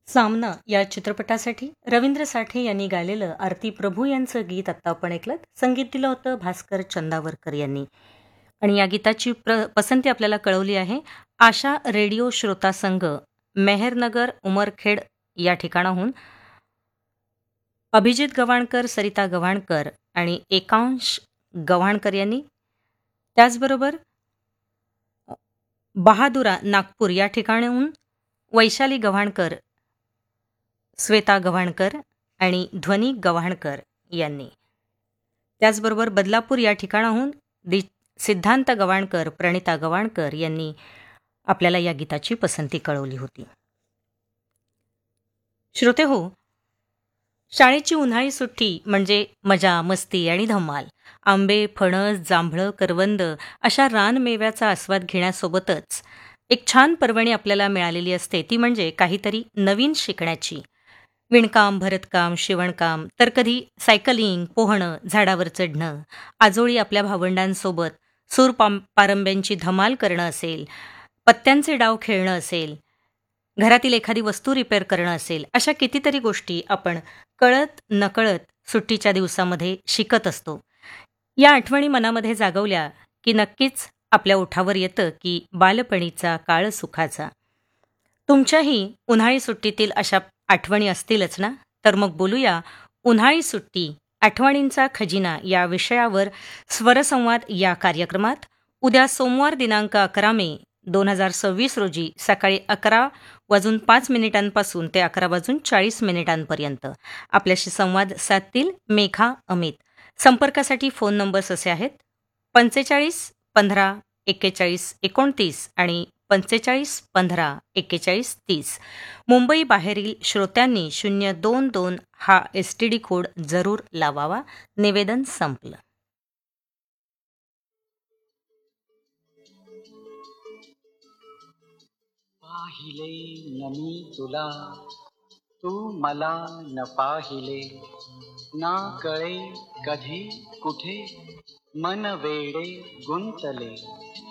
सामना या चित्रपटासाठी रवींद्र साठे यांनी गायलेलं आरती प्रभू यांचं गीत आत्ता आपण ऐकलं. संगीत दिलं होतं भास्कर चंदावरकर यांनी. आणि या गीताची पसंती आपल्याला कळवली आहे आशा रेडिओ श्रोता संघ मेहरनगर उमरखेड या ठिकाणाहून अभिजित गव्हाणकर, सरिता गव्हाणकर आणि एकांश गव्हाणकर यांनी. त्याचबरोबर बहादुरा नागपूर या ठिकाणाहून वैशाली गव्हाणकर, श्वेता गव्हाणकर आणि ध्वनी गव्हाणकर यांनी. त्याचबरोबर बदलापूर या ठिकाणाहून सिद्धांत गव्हाणकर, प्रणिता गव्हाणकर यांनी आपल्याला या गीताची पसंती कळवली होती. श्रोते हो, शाळेची उन्हाळी सुट्टी म्हणजे मजा, मस्ती आणि धमाल. आंबे, फणस, जांभळं, करवंद अशा रानमेव्याचा आस्वाद घेण्यासोबतच एक छान पर्वणी आपल्याला मिळालेली असते, ती म्हणजे काहीतरी नवीन शिकण्याची. विणकाम, भरतकाम, शिवणकाम, तर कधी सायकलिंग, पोहणं, झाडावर चढणं, आजोळी आपल्या भावंडांसोबत सूर पारंब्यांची धमाल करणं असेल, पत्त्यांचे डाव खेळणं असेल, घरातील एखादी वस्तू रिपेअर करणं असेल, अशा कितीतरी गोष्टी आपण कळत नकळत सुट्टीच्या दिवसामध्ये शिकत असतो. या आठवणी मनामध्ये जागवल्या की नक्कीच आपल्या ओठावर येतं की बालपणीचा काळ सुखाचा. तुमच्याही उन्हाळी सुट्टीतील अशा आठवणी असतीलच ना? तर मग बोलूया उन्हाळी सुट्टी आठवणींचा खजिना या विषयावर स्वरसंवाद या कार्यक्रमात. उद्या सोमवार दिनांक 11 मे 2026 रोजी सकाळी 11:05 ते 11:40 आपल्याशी संवाद साधतील मेघा अमित. संपर्कासाठी फोन नंबर्स असे आहेत 45 15 41 29 आणि 45 15 41 30. मुंबई बाहेरील श्रोत्यांनी 022 हा STD कोड जरूर लावावा. निवेदन संपलं. पाहिले न मी तुला, तू मला न पाहिले, ना कळे कधी कुठे मन वेडे गुंतले.